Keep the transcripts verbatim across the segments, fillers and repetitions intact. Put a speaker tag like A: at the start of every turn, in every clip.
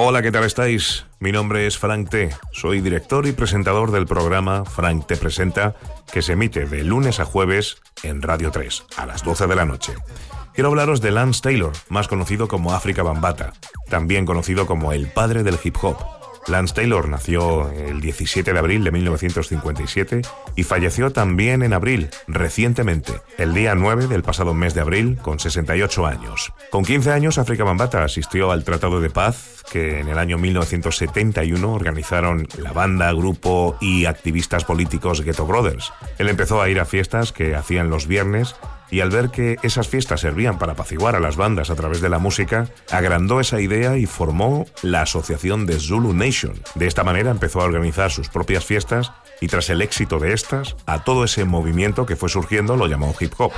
A: Hola, ¿qué tal estáis? Mi nombre es Frank T. Soy director y presentador del programa Frank T Presenta, que se emite de lunes a jueves en Radio tres, a las doce de la noche. Quiero hablaros de Lance Taylor, más conocido como Afrika Bambaataa, también conocido como el padre del hip hop. Lance Taylor nació el diecisiete de abril de mil novecientos cincuenta y siete y falleció también en abril, recientemente, el día nueve del pasado mes de abril, con sesenta y ocho años. Con quince años, Afrika Bambaataa asistió al Tratado de Paz que en el año mil novecientos setenta y uno organizaron la banda, grupo y activistas políticos Ghetto Brothers. Él empezó a ir a fiestas que hacían los viernes y al ver que esas fiestas servían para apaciguar a las bandas a través de la música, agrandó esa idea y formó la asociación de Zulu Nation. De esta manera empezó a organizar sus propias fiestas y tras el éxito de estas, a todo ese movimiento que fue surgiendo lo llamó hip hop.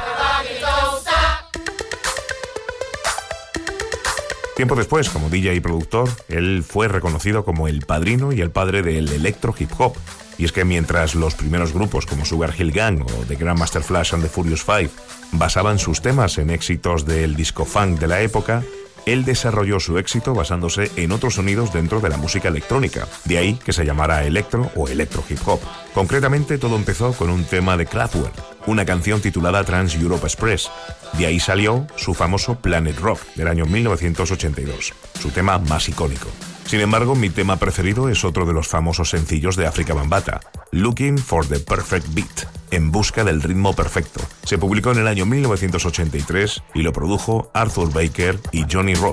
A: Tiempo después, como D J y productor, él fue reconocido como el padrino y el padre del electro hip hop. Y es que mientras los primeros grupos como Sugar Hill Gang o The Grandmaster Flash and the Furious Five basaban sus temas en éxitos del disco funk de la época, él desarrolló su éxito basándose en otros sonidos dentro de la música electrónica, de ahí que se llamara electro o electro hip hop. Concretamente, todo empezó con un tema de Kraftwerk, una canción titulada Trans Europe Express. De ahí salió su famoso Planet Rock del año mil novecientos ochenta y dos, su tema más icónico. Sin embargo, mi tema preferido es otro de los famosos sencillos de Afrika Bambaataa, Looking for the Perfect Beat, en busca del ritmo perfecto. Se publicó en el año mil novecientos ochenta y tres y lo produjo Arthur Baker y Johnny Roth.